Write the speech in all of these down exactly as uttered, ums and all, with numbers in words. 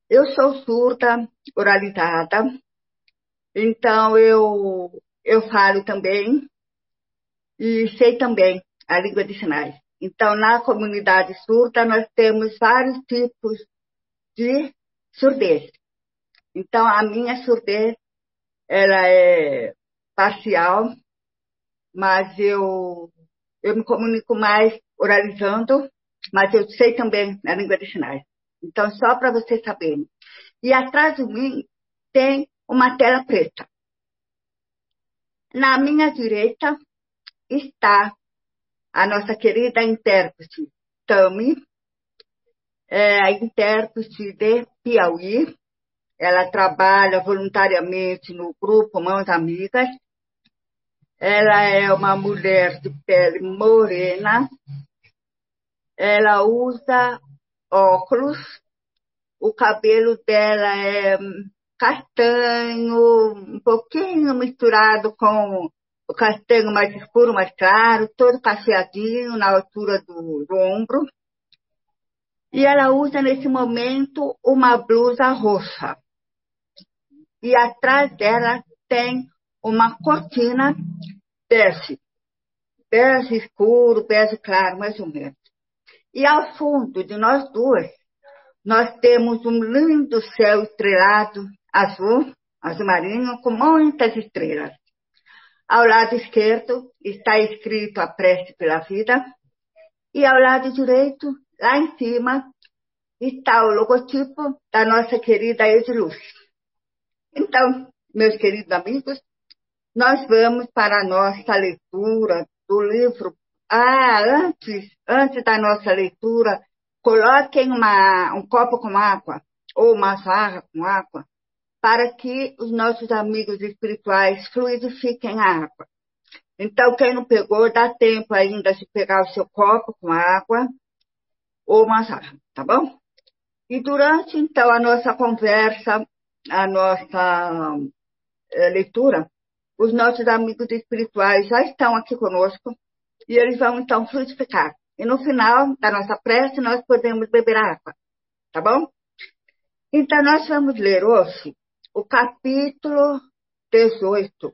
Eu sou surda, oralizada, então eu, eu falo também e sei também a língua de sinais. Então, na comunidade surda, nós temos vários tipos de surdez. Então, a minha surdez, ela é parcial, mas eu, eu me comunico mais oralizando, mas eu sei também a língua de sinais. Então, só para vocês saberem. E atrás de mim tem uma tela preta. Na minha direita está a nossa querida intérprete Tami, é a intérprete de Piauí. Ela trabalha voluntariamente no grupo Mãos Amigas. Ela é uma mulher de pele morena. Ela usa óculos. O cabelo dela é castanho, um pouquinho misturado com o castanho mais escuro, mais claro, todo cacheadinho na altura do, do ombro. E ela usa nesse momento uma blusa roxa. E atrás dela tem uma cortina bege, bege escuro, bege claro, mais ou menos. E ao fundo de nós duas, nós temos um lindo céu estrelado, azul, azul marinho, com muitas estrelas. Ao lado esquerdo está escrito a prece pela vida, e ao lado direito, lá em cima, está o logotipo da nossa querida Ediluz. Então, meus queridos amigos, nós vamos para a nossa leitura do livro. Ah, antes, antes da nossa leitura, coloquem uma, um copo com água ou uma jarra com água para que os nossos amigos espirituais fluidifiquem a água. Então, quem não pegou, dá tempo ainda de pegar o seu copo com água ou uma jarra, tá bom? E durante, então, a nossa conversa, a nossa eh, leitura, os nossos amigos espirituais já estão aqui conosco e eles vão, então, frutificar. E no final da nossa prece, nós podemos beber água, tá bom? Então, nós vamos ler hoje o capítulo dezoito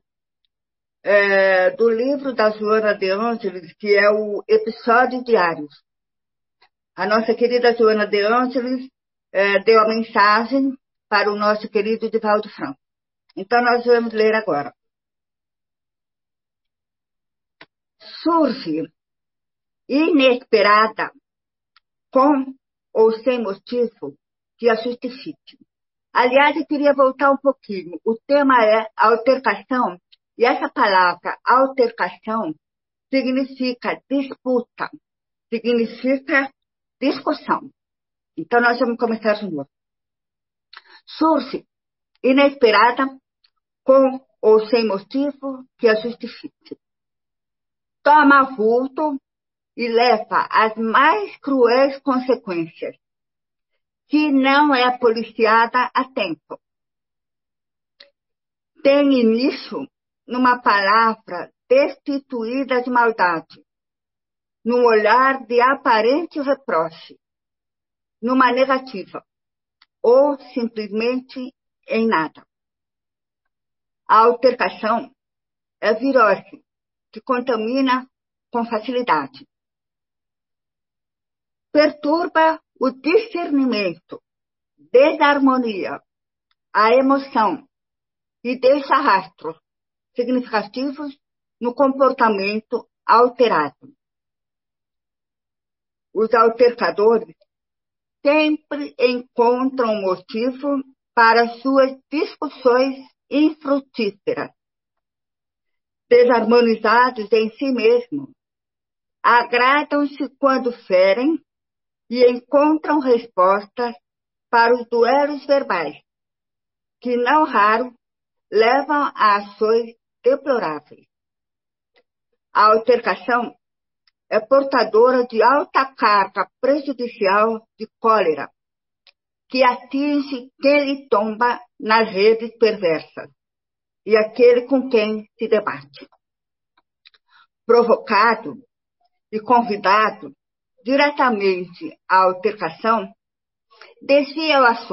é, do livro da Joana de Ângeles, que é o Episódio Diário. A nossa querida Joana de Ângeles é, deu a mensagem para o nosso querido Divaldo Franco. Então, nós vamos ler agora. Surge inesperada, com ou sem motivo, que a justifique. Aliás, eu queria voltar um pouquinho. O tema é altercação, e essa palavra altercação significa disputa, significa discussão. Então, nós vamos começar de novo. Surge inesperada, com ou sem motivo, que a justifique. Toma vulto e leva às mais cruéis consequências, se não é policiada a tempo. Tem início numa palavra destituída de maldade, num olhar de aparente reproche, numa negativa, ou simplesmente em nada. A altercação é virose que contamina com facilidade. Perturba o discernimento, desarmonia, a emoção e deixa rastros significativos no comportamento alterado. Os altercadores sempre encontram motivo para suas discussões infrutíferas. Desarmonizados em si mesmos, agradam-se quando ferem e encontram respostas para os duelos verbais, que não raro levam a ações deploráveis. A altercação é portadora de alta carga prejudicial de cólera, que atinge quem lhe tomba nas redes perversas e aquele com quem se debate. Provocado e convidado diretamente à altercação, desvia o assunto